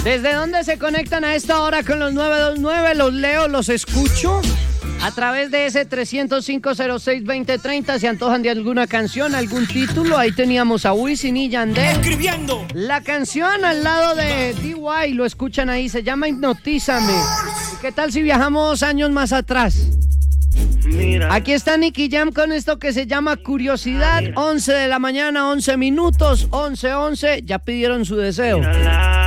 ¿Desde dónde se conectan a esta hora con los 929? Los leo, los escucho. A través de ese 305-06-2030, ¿se antojan de alguna canción, algún título? Ahí teníamos a Wisin y Yandel. Escribiendo. La canción al lado de DY, lo escuchan ahí, se llama Hipnotízame. ¿Y qué tal si viajamos años más atrás? Mira. Aquí está Nicky Jam con esto que se llama Curiosidad. 11 de la mañana, 11 minutos, 11:11. Ya pidieron su deseo. Mírala.